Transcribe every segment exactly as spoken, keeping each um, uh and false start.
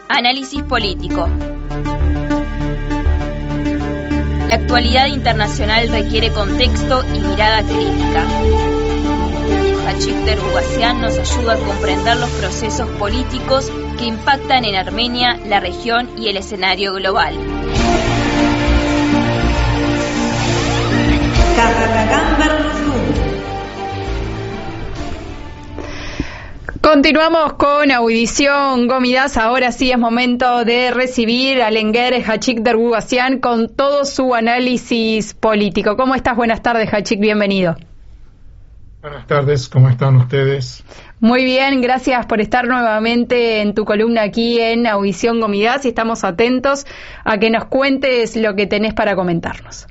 Análisis político. La actualidad internacional requiere contexto y mirada crítica. Hachik Derugasian nos ayuda a comprender los procesos políticos que impactan en Armenia, la región y el escenario global. Continuamos con Audición Gomidas. Ahora sí es momento de recibir al Enguer Hachik Derugasian con todo su análisis político. ¿Cómo estás? Buenas tardes, Hachik, bienvenido. Buenas tardes, ¿cómo están ustedes? Muy bien, gracias por estar nuevamente en tu columna aquí en Audición Gomidas y estamos atentos a que nos cuentes lo que tenés para comentarnos.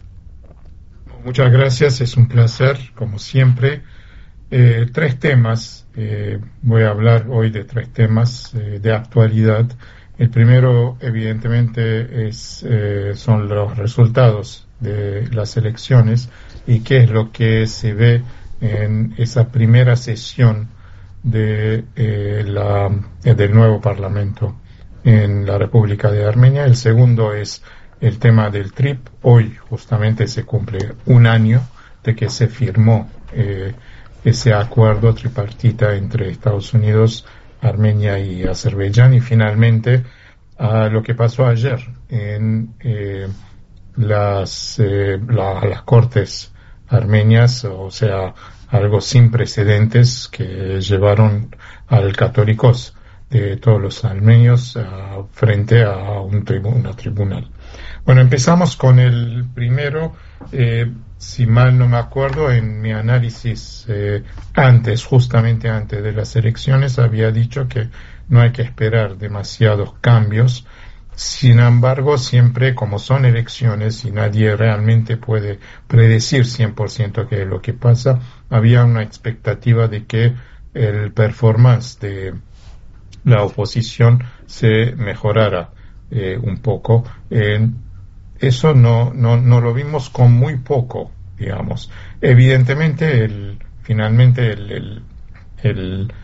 Muchas gracias, es un placer, como siempre. Eh, tres temas, eh, voy a hablar hoy de tres temas eh, de actualidad. El primero, evidentemente, es, eh, son los resultados de las elecciones y qué es lo que se ve en esa primera sesión de, eh, la, del nuevo Parlamento en la República de Armenia. El segundo es el tema del T R I P. Hoy justamente se cumple un año de que se firmó eh, ese acuerdo tripartita entre Estados Unidos, Armenia y Azerbaiyán. Y finalmente a lo que pasó ayer en eh, las, eh, la, las Cortes armenias, o sea, algo sin precedentes que llevaron al católicos de todos los armenios uh, frente a un tribu- una tribunal. Bueno, empezamos con el primero. Eh, si mal no me acuerdo, en mi análisis eh, antes, justamente antes de las elecciones, había dicho que no hay que esperar demasiados cambios. Sin embargo, siempre como son elecciones y nadie realmente puede predecir cien por ciento qué es lo que pasa, había una expectativa de que el performance de la oposición se mejorara eh, un poco. Eh, eso no, no, no lo vimos con muy poco, digamos. Evidentemente, el, finalmente el, el, el,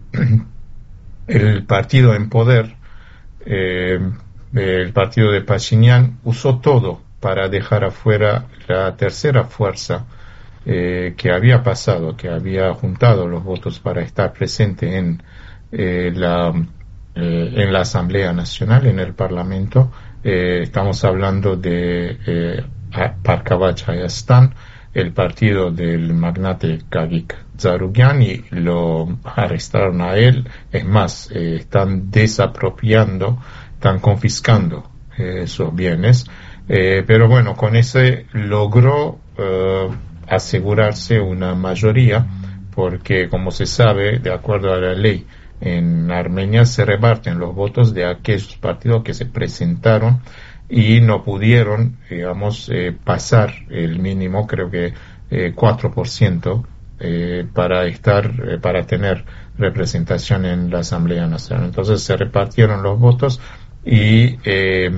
el partido en poder, eh, el partido de Pashinyan, usó todo para dejar afuera la tercera fuerza eh, que había pasado, que había juntado los votos para estar presente en eh, la eh, en la Asamblea Nacional, en el Parlamento. Eh, estamos hablando de eh, Parkavach Hayastan, el partido del magnate Gagik Zarugyan, y lo arrestaron a él. Es más, eh, están desapropiando, están confiscando eh, esos bienes. Eh, pero bueno, con ese logró eh, asegurarse una mayoría, porque como se sabe, de acuerdo a la ley, en Armenia se reparten los votos de aquellos partidos que se presentaron y no pudieron, digamos, eh, pasar el mínimo, creo que eh, cuatro por ciento eh, para estar, eh, para tener representación en la Asamblea Nacional. Entonces se repartieron los votos y eh,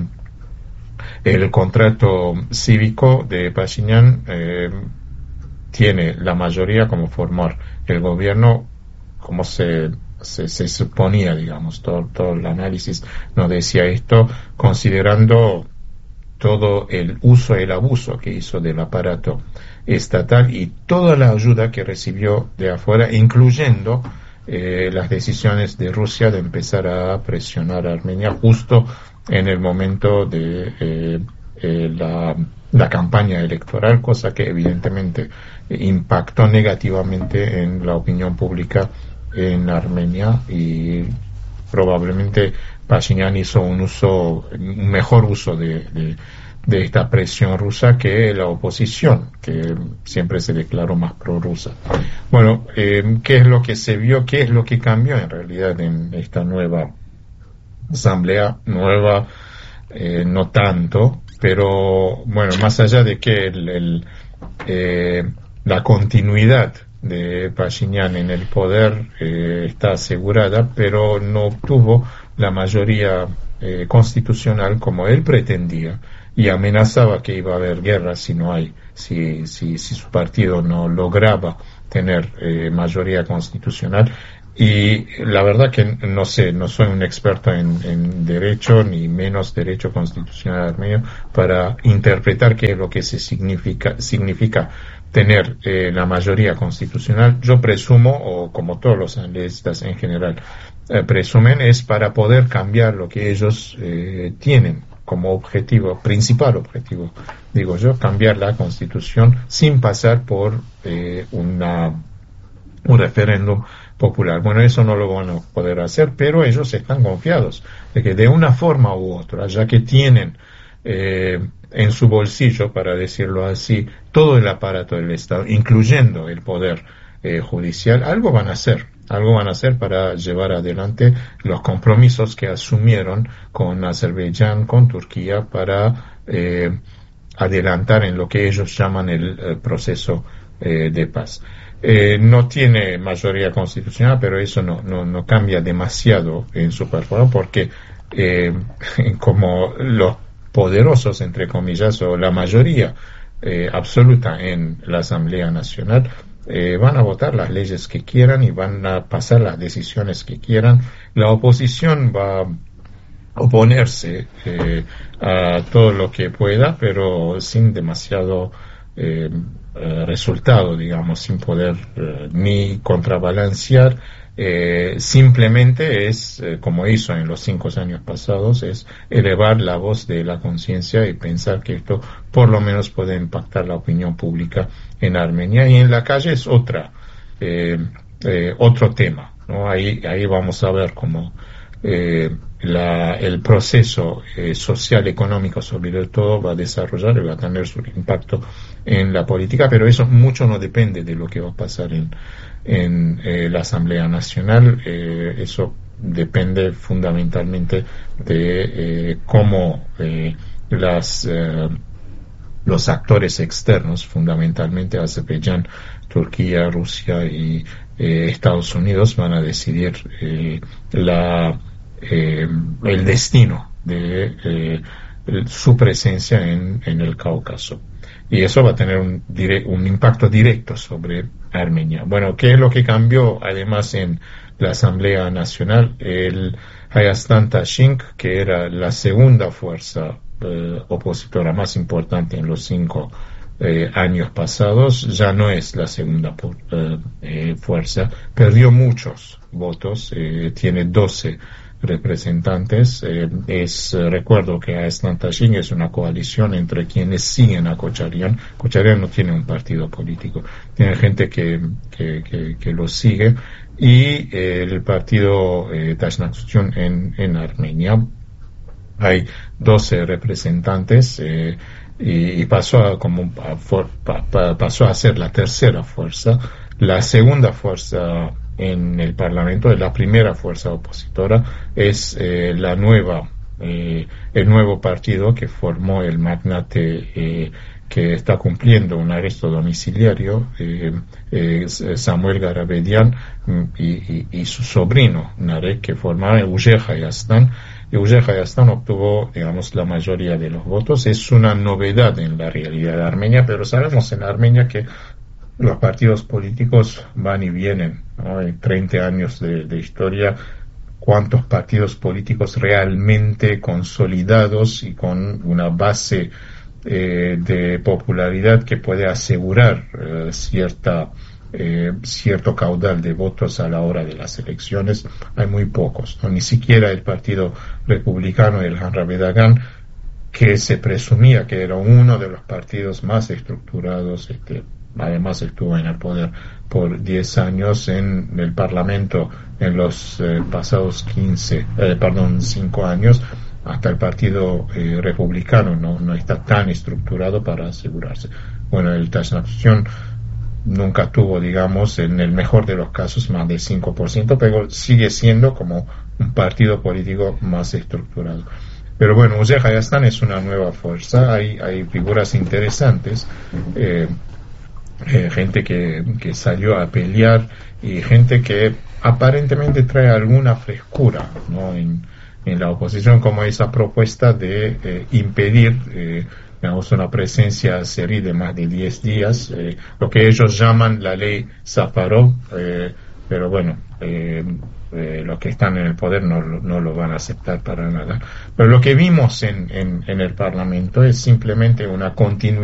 el contrato cívico de Pashinyan eh, tiene la mayoría como formar el gobierno, como se Se, se suponía, digamos, todo, todo el análisis nos decía esto, considerando todo el uso y el abuso que hizo del aparato estatal y toda la ayuda que recibió de afuera, incluyendo eh, las decisiones de Rusia de empezar a presionar a Armenia justo en el momento de eh, eh, la, la campaña electoral, cosa que evidentemente eh, impactó negativamente en la opinión pública en Armenia, y probablemente Pashinyan hizo un uso, un mejor uso de, de, de esta presión rusa que la oposición, que siempre se declaró más prorrusa. Bueno, eh, ¿qué es lo que se vio? ¿Qué es lo que cambió en realidad en esta nueva asamblea? Nueva, eh, no tanto, pero bueno, más allá de que el, el, eh, la continuidad de Pashinyan en el poder eh, está asegurada, pero no obtuvo la mayoría eh, constitucional como él pretendía, y amenazaba que iba a haber guerra si no hay, si, si, si su partido no lograba tener eh, mayoría constitucional. y la verdad que no sé, no soy un experto en, en derecho, ni menos derecho constitucional armenio, para interpretar qué es lo que se significa, significa tener eh, la mayoría constitucional. Yo presumo, o como todos los analistas en general eh, presumen, es para poder cambiar lo que ellos eh, tienen como objetivo, principal objetivo, digo yo, cambiar la constitución sin pasar por eh, una, un referéndum popular. Bueno, eso no lo van a poder hacer, pero ellos están confiados de que de una forma u otra, ya que tienen eh, en su bolsillo, para decirlo así, todo el aparato del Estado, incluyendo el poder eh, judicial, algo van a hacer, algo van a hacer para llevar adelante los compromisos que asumieron con Azerbaiyán, con Turquía, para eh, adelantar en lo que ellos llaman el, el proceso eh, de paz. Eh, no tiene mayoría constitucional, pero eso no, no, no cambia demasiado en su performance, porque eh, como los poderosos, entre comillas, o la mayoría eh, absoluta en la Asamblea Nacional, eh, van a votar las leyes que quieran y van a pasar las decisiones que quieran. La oposición va a oponerse eh, a todo lo que pueda, pero sin demasiado eh, eh, resultado, digamos, sin poder eh, ni contrabalancear. Eh, simplemente es, eh, como hizo en los cinco años pasados, es elevar la voz de la conciencia y pensar que esto por lo menos puede impactar la opinión pública en Armenia. Y en la calle es otra, eh, eh, otro tema, ¿no? Ahí, ahí vamos a ver cómo eh, la, el proceso eh, social, económico, sobre todo, va a desarrollar y va a tener su impacto en la política, pero eso mucho no depende de lo que va a pasar en en eh, la Asamblea Nacional. Eh, eso depende fundamentalmente de eh, cómo eh, las eh, los actores externos, fundamentalmente Azerbaiyán, Turquía, Rusia y eh, Estados Unidos, van a decidir eh, la eh, el destino de eh, su presencia en, en el Cáucaso. Y eso va a tener un, dire- un impacto directo sobre Armenia. Bueno, ¿qué es lo que cambió además en la Asamblea Nacional? El Hayastan Tashink, que era la segunda fuerza eh, opositora más importante en los cinco eh, años pasados, ya no es la segunda eh, eh, fuerza. Perdió muchos votos, eh, tiene doce representantes. Eh, es eh, recuerdo que Hayastan Tashink es una coalición entre quienes siguen a Kocharian. Kocharian no tiene un partido político, tiene gente que, que, que, que lo sigue, y eh, el partido eh, Tashnaksutyun en, en Armenia. Hay doce representantes eh, y, y pasó a, como, a for, pa, pa, pasó a ser la tercera fuerza, la segunda fuerza en el Parlamento. La primera fuerza opositora es eh, la nueva, eh, el nuevo partido que formó el magnate eh, que está cumpliendo un arresto domiciliario, eh, eh, Samuel Garabedian, y, y, y su sobrino Narek, que formaron Ujer Hayastan. Y Ujer Hayastan obtuvo, digamos, la mayoría de los votos. Es una novedad en la realidad de Armenia, pero sabemos en Armenia que los partidos políticos van y vienen, ¿no? En treinta años de, de historia, cuántos partidos políticos realmente consolidados y con una base eh, de popularidad que puede asegurar eh, cierta eh, cierto caudal de votos a la hora de las elecciones, hay muy pocos, ¿no? Ni siquiera el Partido Republicano, el Hanrabedagan, que se presumía que era uno de los partidos más estructurados, este, además estuvo en el poder por diez años en el Parlamento en los eh, pasados quince, eh, perdón, cinco años. Hasta el Partido eh, Republicano no, no está tan estructurado para asegurarse. Bueno, el Tashnaksutyun nunca tuvo, digamos, en el mejor de los casos, más del cinco por ciento, pero sigue siendo como un partido político más estructurado. Pero bueno, Ujer Hayastan es una nueva fuerza, hay, hay figuras interesantes, eh, eh, gente que, que salió a pelear y gente que aparentemente trae alguna frescura, ¿no? en, en la oposición, como esa propuesta de eh, impedir eh, digamos, una presencia azerí de más de diez días, eh, lo que ellos llaman la ley Safarov, eh, pero bueno, eh, eh, los que están en el poder no, no lo van a aceptar para nada. Pero lo que vimos en, en, en el Parlamento es simplemente una continuidad